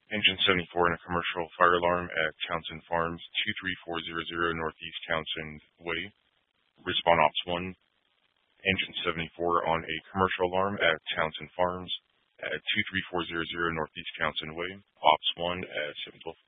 Engine 74 on a commercial fire alarm at Townsend Farms, 23400 Northeast Townsend Way. Respond Ops 1. Engine 74 on a commercial alarm at Townsend Farms at 23400 Northeast Townsend Way. Ops 1 at 712.